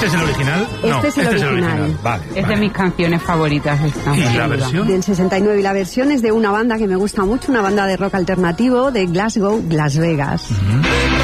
¿Este es el original? Este es el original. Vale, Es de mis canciones favoritas esta. ¿Y la versión? Del 69, y la versión es de una banda que me gusta mucho, una banda de rock alternativo de Glasgow, Las Vegas.